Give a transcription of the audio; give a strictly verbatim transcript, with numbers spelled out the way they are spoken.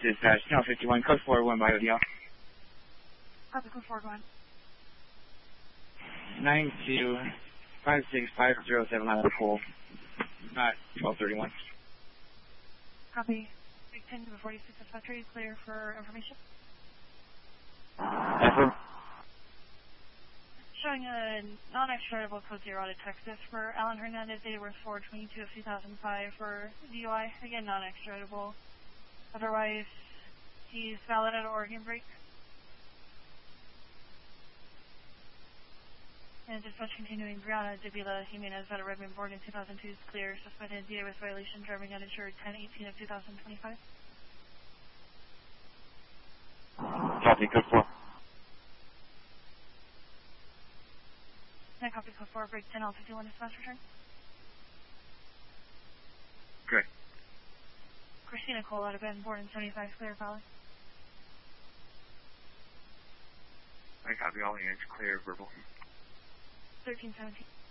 dispatch, Channel fifty-one, code four one by O D L. Copy, code four one. nine two five six five zero seven Line Pool, not twelve thirty-one. Copy. Big ten to forty-six dispatcher, clear for information. Affirm. Showing a non-extraditable code zero out of Texas for Alan Hernandez, date of birth four twenty-two of two thousand five for D U I. Again, non-extraditable. Otherwise, he's valid at Oregon break. And dispatch continuing, Brianna Davila Jimenez out of Redmond, born in two thousand two, is clear. Suspended D A with violation, driving uninsured, ten eighteen of two thousand twenty-five. Copy, code four. Can I copy code four, break ten L fifty-one, dispatch return? Correct. Christina Cole out of Bend, born in seventy-five, clear, valid. I copy all hands, clear, verbal. thirteen seventeen.